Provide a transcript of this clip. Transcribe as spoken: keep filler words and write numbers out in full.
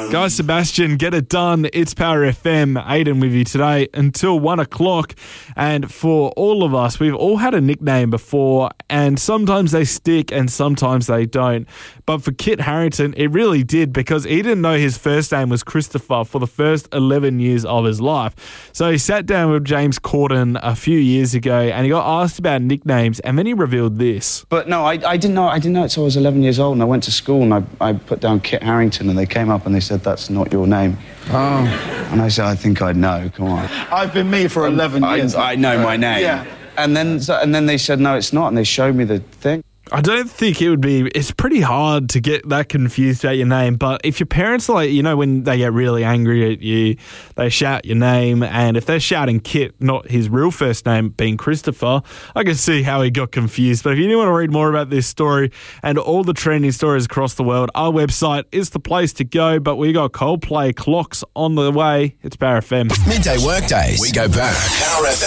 Guy Sebastian, get it done. It's Power F M. Aiden with you today until one o'clock. And for all of us, we've all had a nickname before, and sometimes they stick and sometimes they don't. But for Kit Harington, it really did, because he didn't know his first name was Christopher for the first eleven years of his life. So he sat down with James Corden a few years ago and he got asked about nicknames, and then he revealed this. But no, I, I didn't know I didn't know it until I was eleven years old, and I went to school and I, I put down Kit Harington, and they came up and they said, that's not your name. Oh. And I said, I think I'd know, come on. I've been me for eleven I, years. I know my name. Yeah. And then, so, and then they said, no, it's not, and they showed me the thing. I don't think it would be, it's pretty hard to get that confused about your name, but if your parents are like, you know, when they get really angry at you, they shout your name, and if they're shouting Kit, not his real first name being Christopher, I can see how he got confused. But if you do want to read more about this story and all the trending stories across the world, our website is the place to go, but we got Coldplay Clocks on the way. It's Power F M. Midday workdays. We go back. Power F M.